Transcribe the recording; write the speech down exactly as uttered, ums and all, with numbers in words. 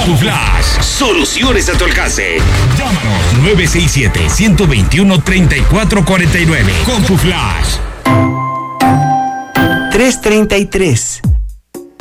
CompuFlash, soluciones a tu alcance. Llámanos nueve seis siete, uno dos uno, tres cuatro cuatro nueve. CompuFlash. trescientos treinta y tres.